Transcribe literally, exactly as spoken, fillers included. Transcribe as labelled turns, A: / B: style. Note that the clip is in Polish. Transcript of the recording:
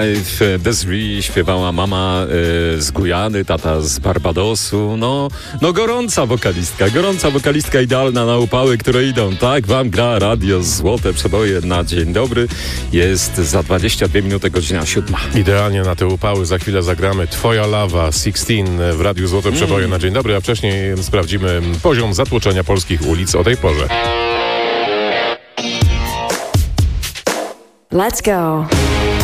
A: Life. Desiree śpiewała mama y, z Gujany, tata z Barbadosu. No, no gorąca wokalistka, gorąca wokalistka idealna na upały, które idą. Tak wam gra radio Złote Przeboje na dzień dobry. Jest za dwadzieścia dwie minuty, godzina siódma.
B: Idealnie na te upały. Za chwilę zagramy Twoja lawa szesnaście w Radiu Złote Przeboje mm. na dzień dobry, a wcześniej sprawdzimy poziom zatłoczenia polskich ulic o tej porze.
C: Let's go.